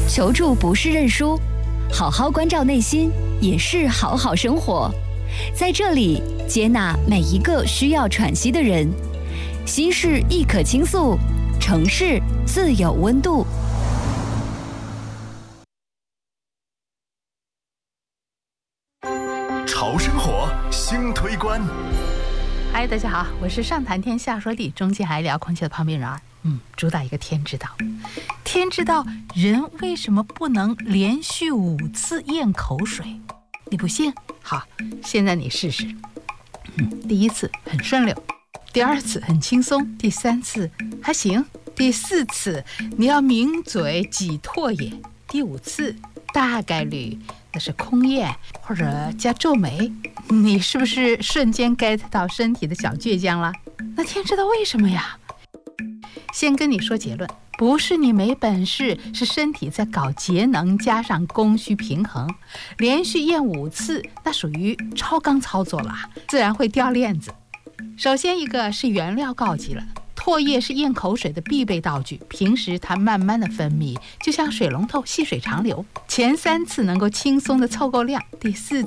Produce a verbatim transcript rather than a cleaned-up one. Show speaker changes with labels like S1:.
S1: 求助不是认输，好好关照内心也是好好生活。在这里，接纳每一个需要喘息的人，心事亦可倾诉，城市自有温度。
S2: 潮生活新推关。
S3: 嗨，大家好，我是上谈天下说地，中间还聊空气的旁边人儿。嗯，主打一个天知道。天知道人为什么不能连续五次咽口水？你不信？好，现在你试试。嗯，第一次很顺溜，第二次很轻松，第三次还行，第四次你要抿嘴挤唾液，第五次大概率那是空咽或者加皱眉。你是不是瞬间 get 到身体的小倔强了？那天知道为什么呀？先跟你说结论，不是你没本事，是身体在搞节能加上供需平衡。连续咽五次，那属于超纲操作了，自然会掉链子。首先一个是原料告急了，唾液是咽口水的必备道具，平时它慢慢的分泌，就像水龙头细水长流，前三次能够轻松的凑够量，第四